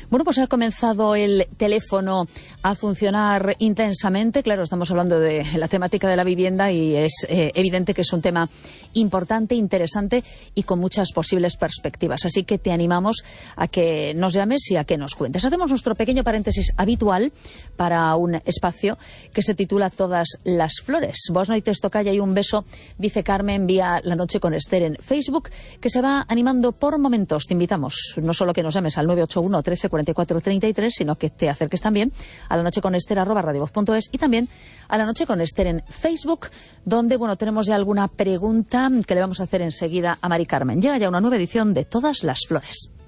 Bueno, pues ha comenzado el teléfono a funcionar intensamente. Claro, estamos hablando de la temática de la vivienda y es evidente que es un tema importante, interesante y con muchas posibles perspectivas. Así que te animamos a que nos llames y a que nos cuentes. Hacemos nuestro pequeño paréntesis habitual para un espacio que se titula Todas las flores. Boas noites, tocaya, y un beso, dice Carmen vía La Noche con Esther en Facebook, que se va animando por momentos. Te invitamos no solo que nos llames al 981 13 44 33, sino que te acerques también a La Noche con Esther @radiovoz.es y también a La Noche con Esther en Facebook, donde bueno, tenemos ya alguna pregunta que le vamos a hacer enseguida a Mari Carmen. Llega ya una nueva edición de Todas las flores.